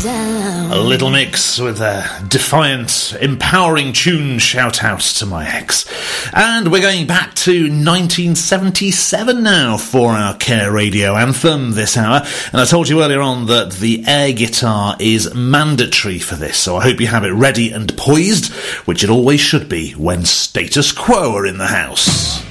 A little mix with a defiant, empowering tune, Shout Out to My Ex. And we're going back to 1977 now for our Care Radio anthem this hour. And I told you earlier on that the air guitar is mandatory for this, so I hope you have it ready and poised, which it always should be when Status Quo are in the house.